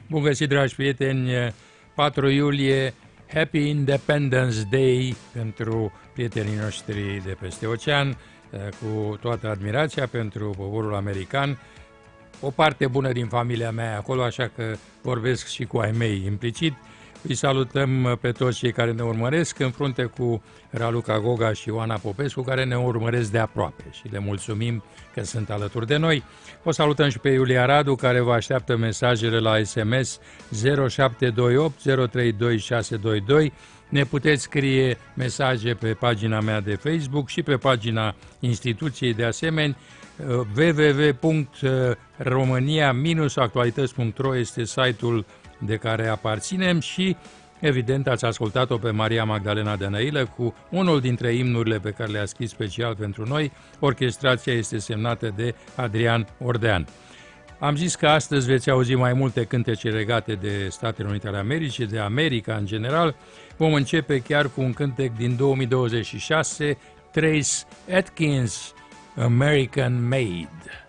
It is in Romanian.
Bun găsit, dragi prieteni, 4 iulie, Happy Independence Day pentru prietenii noștri de peste ocean, cu toată admirația pentru poporul american. O parte bună din familia mea acolo, așa că vorbesc și cu ai mei implicit. Îi salutăm pe toți cei care ne urmăresc în frunte cu Raluca Goga și Oana Popescu, care ne urmăresc de aproape și le mulțumim că sunt alături de noi. O salutăm și pe Iulia Radu, care vă așteaptă mesajele la SMS 0728 032622. Ne puteți scrie mesaje pe pagina mea de Facebook și pe pagina instituției de asemenea. www.romania-actualități.ro este site-ul de care aparținem și, evident, ați ascultat-o pe Maria Magdalena Dănăilă cu unul dintre imnurile pe care le-a scris special pentru noi. Orchestrația este semnată de Adrian Ordean. Am zis că astăzi veți auzi mai multe cântece legate de Statele Unite ale Americii, de America în general. Vom începe chiar cu un cântec din 2026, Trace Atkins, American Made.